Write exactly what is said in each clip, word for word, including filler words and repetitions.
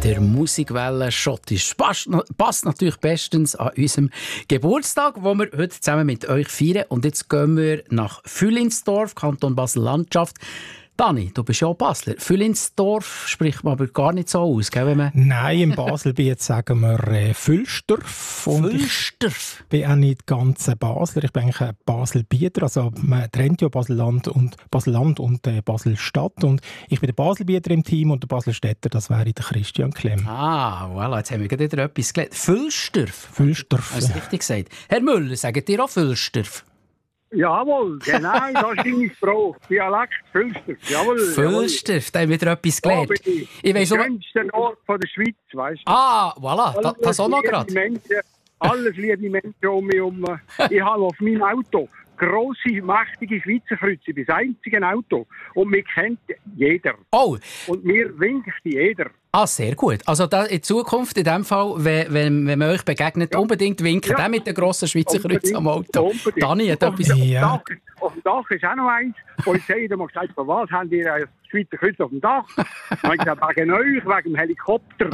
Der Musikwelle Schottisch passt, passt natürlich bestens an unserem Geburtstag, den wir heute zusammen mit euch feiern. Und jetzt gehen wir nach Fühlinsdorf, Kanton Basel-Landschaft. Dani, du bist ja auch Basler. Fühlinsdorf spricht man aber gar nicht so aus, gell? Wenn man Nein, im Baselbiet sagen wir äh, Fülsdorf. Fülsdorf? Ich bin auch nicht ganz ein Basler, ich bin eigentlich ein Baselbieter. Also man trennt ja Baselland und, Baselland und äh, Baselstadt. Und ich bin der Baselbieter im Team und der Baselstädter, das wäre der Christian Klemm. Ah, voilà, jetzt haben wir gerade wieder etwas gelernt. Fülsdorf? Fülsdorf, Hast du ja. richtig gesagt. Herr Müller, sagt ihr auch Fülsdorf? Jawohl, genau, das ist meine Sprache. Dialekt, Fülsdorf, jawohl. Fülsdorf, da haben wir wieder etwas gelernt. Ja, ich ich weiss der nur... schönste Ort von der Schweiz, weißt du. Ah, voilà, da, das auch noch liebe gerade. Menschen, alles liebe Menschen um mich herum. Ich habe auf meinem Auto grosse, mächtige Schweizer Kreuze. Ich bin das einzige Auto. Und mich kennt jeder. Oh, Und mir winkt jeder. ah, sehr gut. Also da in Zukunft, in dem Fall, wenn, wenn, wenn man euch begegnet, Ja. unbedingt winken. Ja. Der mit der grossen Schweizer Kreuz am Auto. Unbedingt. Dani hat Auf, etwas... dem Ja. Dach, auf dem Dach ist auch noch eins. Die Polizei hat mir gesagt, von was habt ihr ein Schweizer Kreuz auf dem Dach? Dann habe ich gesagt, wegen euch, wegen dem Helikopter.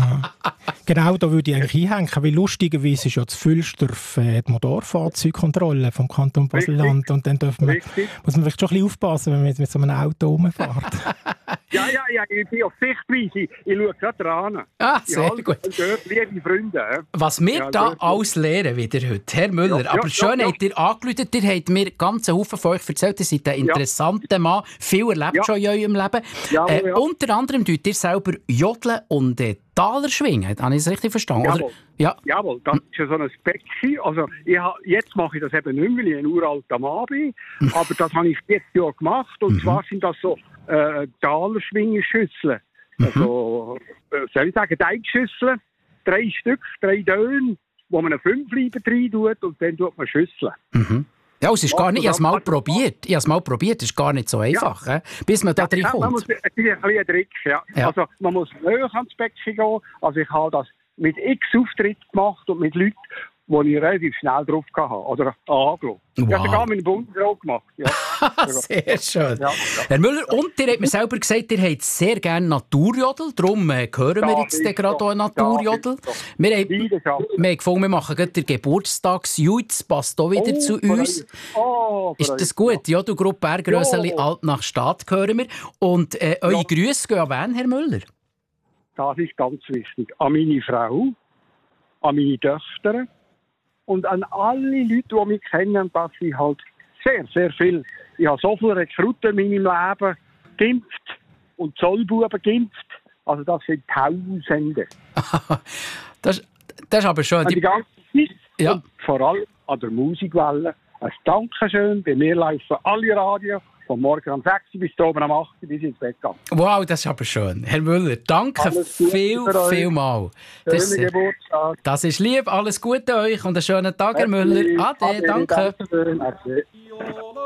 Genau, da würde ich eigentlich einhängen, weil lustigerweise ist ja das Fülsdorf äh, die Motorfahrzeugkontrolle vom Kanton Basel-Land. Und dann dürfen wir, Richtig. muss man vielleicht schon ein bisschen aufpassen, wenn man jetzt mit so einem Auto rumfährt. Ja, ja, ja, ich bin auf Sichtweise. Ich, ich schaue gerade dran. Ah, Ich sehr halte gut. dort liebe Freunde. äh. Was wir Ja, da gut. alles lernen wieder heute, Herr Müller. Ja, Aber ja, schön ja, ja. habt ihr angerufen, ihr habt mir ganz Haufen von euch erzählt, ihr seid ein interessanter Mann, viel erlebt Ja. schon in eurem Leben. Jawohl, äh, ja. Unter anderem tut ihr selber jodeln und äh, Taler schwingen. Habe ich das richtig verstanden? Jawohl. Oder? Ja. Jawohl, das ist ja so ein Päckchen. Also, ich ha, jetzt mache ich das eben nicht mehr, weil ich ein uralter Mann bin. Aber das habe ich vierzig Jahre gemacht. Und zwar sind das so äh, Talerschwingenschüsseln. Also, äh, soll ich sagen, Teigschüsseln. Drei Stück, drei Dönen, wo man eine Fünfliebe rein tut und dann tut man Schüsseln. Ja, es ist gar nicht, ich habe es mal Ja. probiert. Ich habe es mal probiert, es ist gar nicht so einfach, äh, bis man da drin Ja, man muss, kommt. es ist ein bisschen ein Trick, ja. Ja. Also, man muss näher ans Päckchen gehen. Also, ich habe das mit x Auftritten gemacht und mit Leuten, die ich relativ schnell drauf hatte. Oder angelassen. Ich Wow. habe sogar meinen Bundesrat gemacht. Ja. Sehr schön. Ja, ja. Herr Müller, und ihr habt mir selber gesagt, ihr habt sehr gerne Naturjodel. Darum äh, hören wir Ja, jetzt ist gerade so. auch einen Naturjodel. Ja, ist so. Wir haben, Leidenschaft. wir haben gefunden, wir machen gerade den Geburtstagsjutz. Passt auch wieder zu für uns. euch. Oh, für Ist das euch. gut? Ja, du Gruppe Bergröseli, Ja. Alt nach Stadt hören wir. Und äh, eure Ja. Grüße gehen an wen, Herr Müller? Das ist ganz wichtig. An meine Frau, an meine Töchter und an alle Leute, die mich kennen, dass ich halt sehr, sehr viel. Ich habe so viele Rekruten in meinem Leben geimpft und Zollbuben geimpft. Also das sind Tausende. Das, das ist aber schön. An die Die, ganze Zeit Ja. und vor allem an der Musikwelle. Ein Dankeschön. Bei mir laufen alle Radio von morgen um sechs bis oben um acht bis ins Bett gehen. wow, das ist aber schön. Herr Müller, danke Alles Gute viel, für euch. viel mal. Das, ist Schönen sehr- Geburtstag. das ist lieb. Alles Gute euch und einen schönen Tag, Herr Müller. Ade, danke. Dankeschön. Ade.